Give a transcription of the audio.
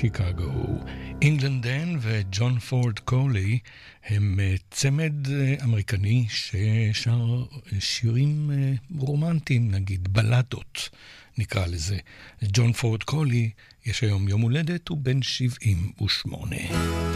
שיקגו. אינגלנד דן וג'ון פורד קולי הם צמד אמריקני ששר שירים רומנטיים, נגיד בלדות נקרא לזה. ג'ון פורד קולי יש היום יום הולדת, הוא בן 78.